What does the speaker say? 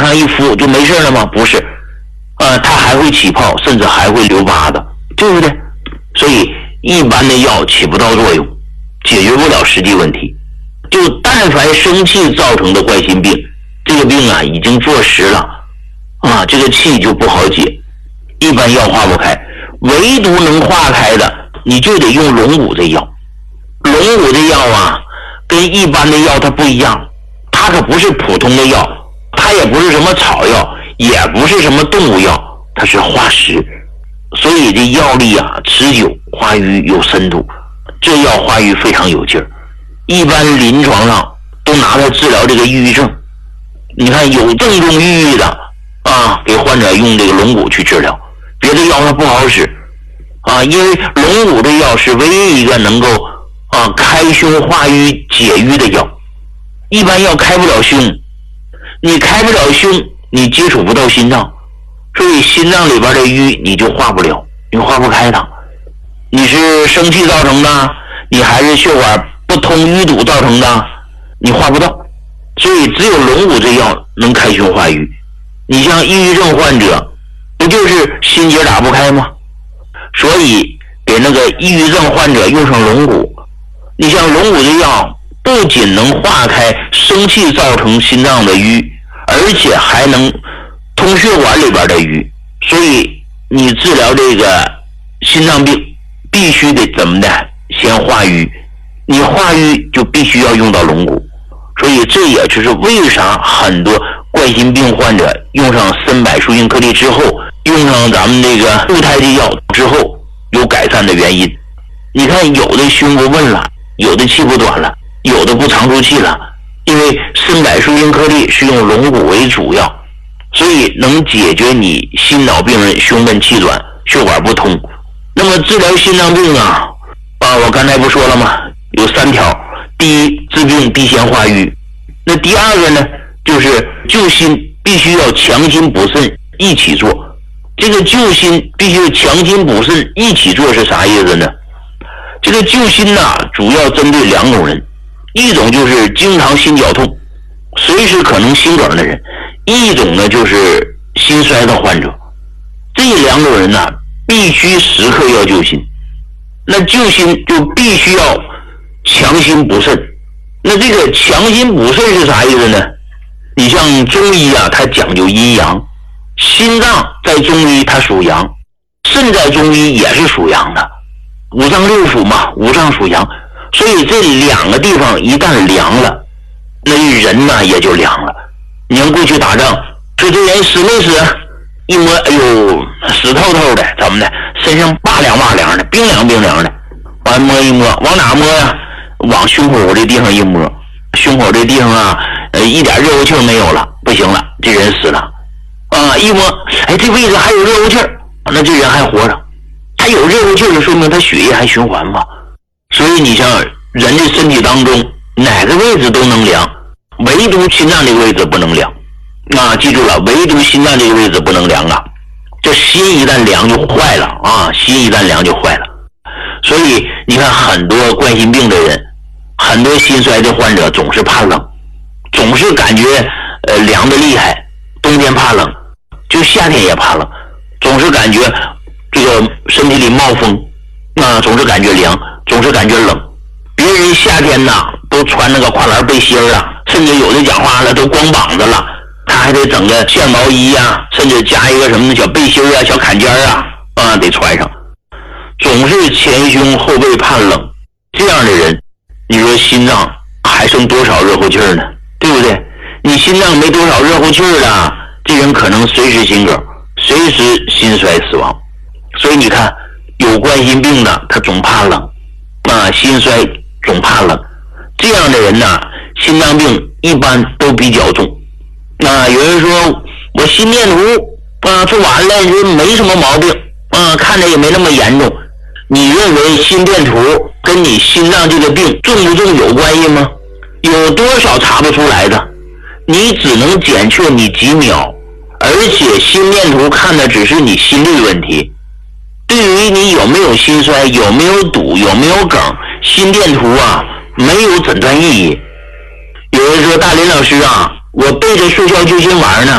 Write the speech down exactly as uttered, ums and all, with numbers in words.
上一敷就没事了吗？不是，呃，它还会起泡，甚至还会留疤的，对不对？所以一般的药起不到作用，解决不了实际问题。就但凡生气造成的冠心病，这个病啊已经坐实了啊，这个气就不好解，一般药化不开，唯独能化开的，你就得用龙骨这药。龙骨这药啊，跟一般的药它不一样，它可不是普通的药，它也不是什么草药，也不是什么动物药，它是化石，所以这药力啊持久，化瘀有深度，这药化瘀非常有劲儿。一般临床上都拿它治疗这个抑郁症，你看有正中抑郁的啊，给患者用这个龙骨去治疗，别的药它不好使啊，因为龙骨的药是唯一一个能够啊开胸化瘀解瘀的药，一般药开不了胸，你开不了胸，你接触不到心脏，所以心脏里边的瘀你就化不了，你化不开它。你是生气造成的，你还是血管不通淤堵造成的，你化不到，所以只有龙骨这药能开胸化瘀。你像抑郁症患者，不就是心结打不开吗？所以给那个抑郁症患者用上龙骨。你像龙骨的药，不仅能化开生气造成心脏的瘀，而且还能通血管里边的瘀。所以你治疗这个心脏病，必须得怎么的？先化瘀。你化瘀就必须要用到龙骨，所以这也就是为啥很多冠心病患者用上参柏树因颗粒之后，用上咱们这个固态的药之后有改善的原因。你看有的胸不闷了，有的气不短了，有的不常出气了，因为参柏树因颗粒是用龙骨为主要，所以能解决你心脑病人胸闷气短、血管不通。那么治疗心脏病啊，啊，我刚才不说了吗？有三条，第一，治病必先化瘀。那第二个呢，就是救心必须要强心补肾一起做。这个救心必须强心补肾一起做是啥意思呢？这个救心呐、啊，主要针对两种人，一种就是经常心绞痛，随时可能心梗的人；一种呢就是心衰的患者。这两种人呢、啊，必须时刻要救心。那救心就必须要强心补肾。那这个强心补肾是啥意思呢？你像中医啊，它讲究阴阳，心脏在中医它属阳，肾在中医也是属阳的，五脏六腑嘛，五脏属阳，所以这两个地方一旦凉了，那人呢也就凉了。你像过去打仗，说这人死没死？一摸，哎呦，死透透的，怎么的？身上拔凉拔凉的，冰凉冰凉的。完摸一摸，往哪摸呀、啊？往胸口这地方一摸，胸口这地方啊，呃，一点热乎气没有了，不行了，这人死了。啊，一摸，哎，这位置还有热乎气儿，那这人还活着。他有热乎气儿，就说明他血液还循环嘛。所以你像人的身体当中，哪个位置都能凉，唯独心脏这个位置不能凉。啊，记住了，唯独心脏这个位置不能凉啊。这心一旦凉就坏了啊，心一旦凉就坏了。所以你看很多冠心病的人，很多心衰的患者总是怕冷，总是感觉呃凉的厉害，冬天怕冷，就夏天也怕冷，总是感觉这个身体里冒风啊，总是感觉凉，总是感觉冷。别人夏天呐都穿那个跨栏背心啊，甚至有的讲话了都光膀子了，他还得整个线毛衣啊，甚至加一个什么小背心啊、小坎肩啊，啊得穿上。总是前胸后背怕冷，这样的人，你说心脏还剩多少热乎气儿呢？对不对？你心脏没多少热乎气儿了，这人可能随时心梗，随时心衰死亡。所以你看，有冠心病的他总怕冷啊，心衰总怕冷，这样的人呢，心脏病一般都比较重。啊，有人说我心电图啊做完了，没什么毛病啊，看着也没那么严重。你认为心电图跟你心脏这个病重不重有关系吗？有多少查不出来的？你只能检测你几秒，而且心电图看的只是你心率问题。对于你有没有心衰、有没有堵、有没有梗，心电图啊没有诊断意义。有人说大林老师啊，我背着速效救心丸呢，